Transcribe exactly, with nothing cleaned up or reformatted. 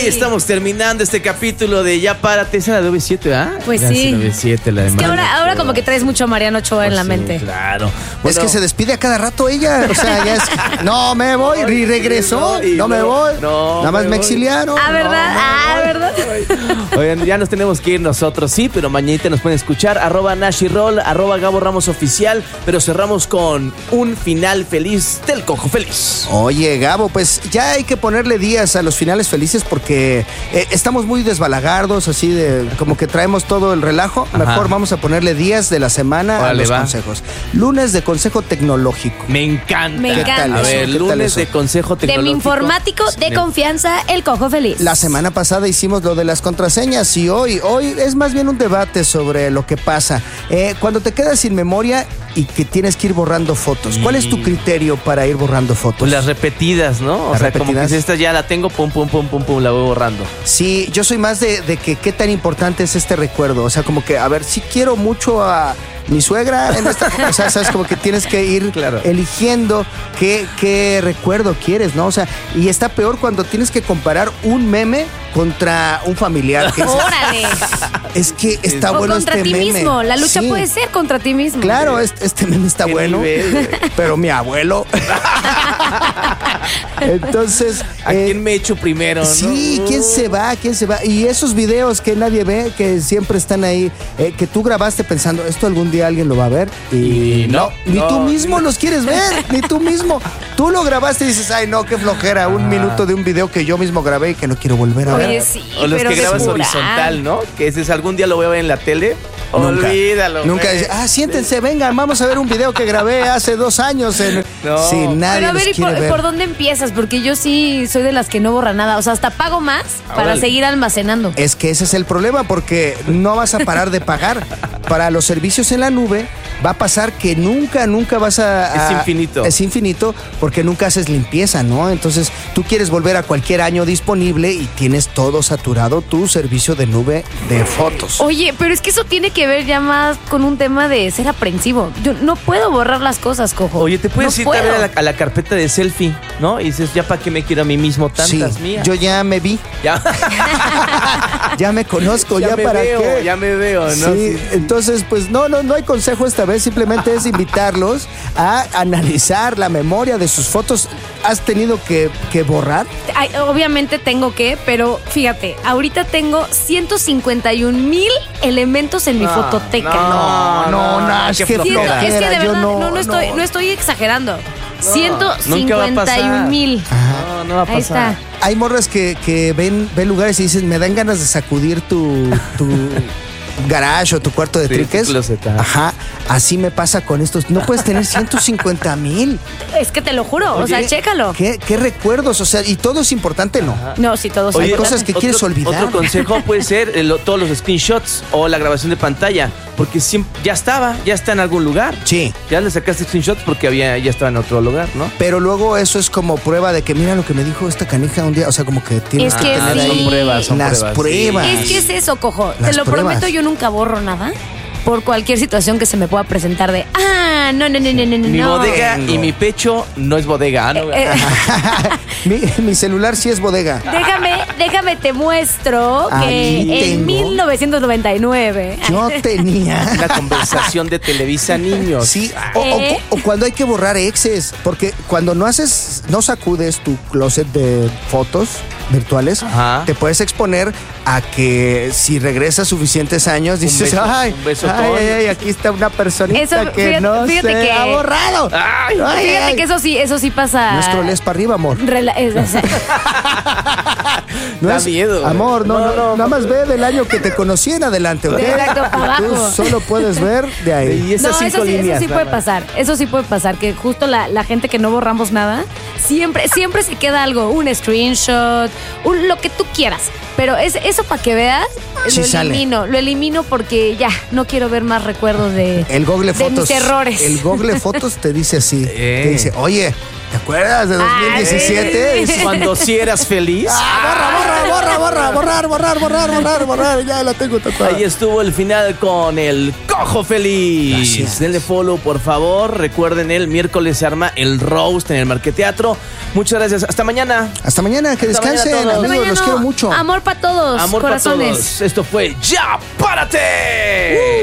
estamos terminando este capítulo de Ya Párate. Esa es la de B siete, ¿ah? Pues la sí. B siete, la de es que Mariano ahora, ahora Ochoa. como que traes mucho a Mariano Ochoa Pues en la sí, mente. Claro. Es que se despide a cada rato ella. O sea, ya es. No me voy, y regresó. no, y No me no, voy. no Nada más me me voy. exiliaron. Ah, ¿verdad? No, Ah, ¿verdad? Oigan, ya nos tenemos que ir nosotros, sí, pero mañanita nos pueden escuchar. Arroba Nashi Roll, arroba Gabo Ramos Oficial. Pero cerramos con un final feliz del Cojo Feliz. Oye, Gabo, pues ya hay que ponerle días a los finales felices porque eh, estamos muy desbalagardos, así de como que traemos todo el relajo. Ajá. Mejor vamos a ponerle días de la semana Órale, a los va. consejos. Lunes de consejo tecnológico. Me encanta. Me ¿Qué encanta. tal A eso? ver, ¿Qué tal lunes eso? de consejo De tecnológico. mi informático de Me- confianza, el Cojo Feliz. La semana pasada hicimos lo de las contraseñas y hoy, hoy es más bien un debate sobre lo que pasa. Eh, cuando te quedas sin memoria y que tienes que ir borrando fotos, ¿cuál es tu criterio para ir borrando fotos? Pues las repetidas, ¿no? O Las sea, como que repetidas. si esta ya la tengo, pum, pum, pum, pum, pum, la voy borrando. Sí, yo soy más de, de que qué tan importante es este recuerdo. O sea, como que, a ver, sí quiero mucho a mi suegra en esta. O sea, sabes, como que tienes que ir Claro. eligiendo qué, qué recuerdo quieres, ¿no? O sea, y está peor cuando tienes que comparar un meme contra un familiar. Que dices, ¡Órale! es que está O bueno contra este ti meme. mismo. La lucha Sí. puede ser contra ti mismo. Claro, este, este meme está ¿Qué bueno, nivel, güey? pero mi abuelo. Entonces, ¿A eh, quién me echo primero, no? sí, ¿quién se va? ¿Quién se va? Y esos videos que nadie ve, que siempre están ahí, eh, que tú grabaste pensando, esto algún día alguien lo va a ver. Y, Y no, ni no. tú mismo los quieres ver, ni tú mismo. Tú lo grabaste y dices, ay, no, qué flojera, un minuto de un video que yo mismo grabé y que no quiero volver a Oye, ver. sí, O los pero que qué grabas pura. horizontal, ¿no? Que dices, algún día lo voy a ver en la tele. Nunca. Olvídalo. Nunca güey. dice, ah, siéntense, vengan, vamos a ver un video que grabé hace dos años. En... No. Sí, nadie Pero a los ver, ¿y quiere por, ver. por dónde empiezas? Porque yo sí soy de las que no borra nada. O sea, hasta pago más para Órale. seguir almacenando. Es que ese es el problema porque no vas a parar de pagar. Para los servicios en la nube va a pasar que nunca, nunca vas a... a- Es infinito. Es infinito porque nunca haces limpieza, ¿no? Entonces tú quieres volver a cualquier año disponible y tienes todo saturado tu servicio de nube de fotos. Oye, pero es que eso tiene que ver ya más con un tema de ser aprensivo. Yo no puedo borrar las cosas, Cojo. Oye, te puedes no ir puedo. también a la, a la carpeta de selfie, ¿no? Y dices, ya para qué me quiero a mí mismo tantas Sí, mías. yo ya me vi, Ya, ya me conozco, ya, ya me para veo, qué. ya me veo, ¿no? Sí, Sí, sí. entonces, pues no, no, no hay consejo esta vez, simplemente es invitarlos a analizar la memoria de sus fotos. ¿Has tenido que, que borrar? Ay, obviamente tengo que, pero fíjate, ahorita tengo ciento cincuenta y un mil elementos en mi No, fototeca. no, no, no, Nash, qué qué Sí, no, flojera. es que de Yo verdad no, no, no, estoy, no. no estoy exagerando. nunca va a ciento cincuenta y un mil. No, no va a Ahí pasar. está. Hay morras que, que ven, ven lugares y dicen, me dan ganas de sacudir tu, tu garage o tu cuarto de Sí, triques. tu closet, ajá. Ajá, así me pasa con estos. No puedes tener ciento cincuenta mil. Es que te lo juro, o Oye, sea, chécalo. ¿Qué, ¿Qué recuerdos? O sea, y todo es importante, ¿no? No, sí, todos Hay Oye, cosas que otro- quieres olvidar. Otro consejo puede ser eh, lo- todos los screenshots o la grabación de pantalla, porque siempre, ya estaba, ya está en algún lugar. Sí. Ya le sacaste screenshots porque había, ya estaba en otro lugar, ¿no? Pero luego eso es como prueba de que mira lo que me dijo esta canija un día. O sea, como que tienes Es que, que tener sí. ahí son pruebas, son las pruebas. pruebas. Es que es eso, Cojo. Las Te lo pruebas. prometo, yo nunca borro nada por cualquier situación que se me pueda presentar de, ah, no, no, no, no, no, no. Mi no. bodega Tengo. y mi pecho no es bodega. Ah, no, Eh, mi, mi celular sí es bodega. déjame, déjame te muestro Ahí que en tengo. mil novecientos noventa y nueve. Yo tenía. una conversación de Televisa Niños. Sí, o, o- ¿Eh? o cuando hay que borrar exes, porque cuando no haces, no sacudes tu closet de fotos virtuales, Ajá. te puedes exponer a que si regresas suficientes años dices, beso- ay, un beso ay, todo. ay, ay, aquí está una personita Eso, que fíjate- no fíjate se que- ha borrado. Ay, Ay, Fíjate ay. que eso sí, eso sí pasa. No escroles para arriba, amor. Rela- es- es- No Da es- miedo, güey. Amor, no, No, no, no, nada más ve del año que te conocí en adelante, ¿ok? Exacto, para Tú abajo. solo puedes ver de ahí. Y esas no, cinco eso sí, eso líneas. sí nada puede más. pasar. Eso sí puede pasar. Que justo la, la gente que no borramos nada, siempre, siempre se queda algo, un screenshot, un, lo que tú quieras. Pero es, eso para que veas, Sí lo sale. elimino. Lo elimino porque ya, no quiero ver más recuerdos de, El Google de Fotos. mis errores. El Google Fotos te dice así. Eh. Te dice, oye, ¿te acuerdas de dos mil diecisiete? Ay, Dices, Cuando sí eras feliz. Ah, borra, borra, borra, borrar, borrar, borrar, borrar, borrar, ya la tengo tatuada. Ahí estuvo el final con el Cojo Feliz. Gracias. Denle follow, por favor. Recuerden, el miércoles se arma el roast en el Marqueteatro. escuchando. Muchas gracias. Hasta mañana. Hasta mañana, que Hasta descansen, mañana a todos. amigos, los Mañana, quiero mucho. Amor para todos, Amor para corazones. todos. Esto fue Ya Párate.